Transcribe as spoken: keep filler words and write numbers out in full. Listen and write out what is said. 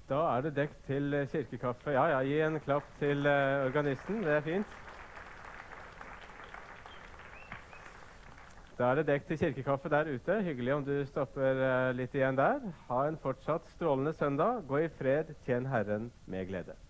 Da er det dekt til eh, kirkekaffe. Ja, ja, gi en klapp til eh, organisten. Det er fint. Da er det dekt til kirkekaffe der ute. Hyggelig om du stopper eh, litt igjen der. Ha en fortsatt strålende søndag. Gå i fred, tjen Herren med glede.